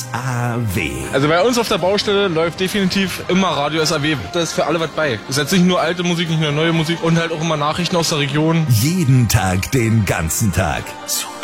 SAW. Also bei uns auf der Baustelle läuft definitiv immer Radio SAW. Da ist für alle was bei. Es ist jetzt nicht nur alte Musik, nicht nur neue Musik und halt auch immer Nachrichten aus der Region. Jeden Tag, den ganzen Tag.